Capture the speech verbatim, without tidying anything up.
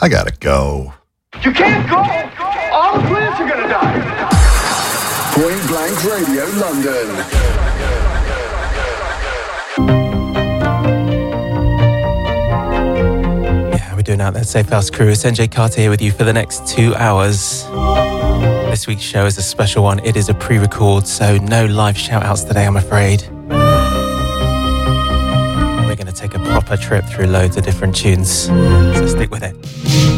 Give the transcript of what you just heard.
I gotta go. You can't go! All the plants are gonna die! Point Blank Radio London. Yeah, we're doing out there, Safe House crew. It's N J Carter here with you for the next two hours. This week's show is a special one. It is a pre-record, so no live shout-outs today, I'm afraid. We're going to take a proper trip through loads of different tunes, so stick with it.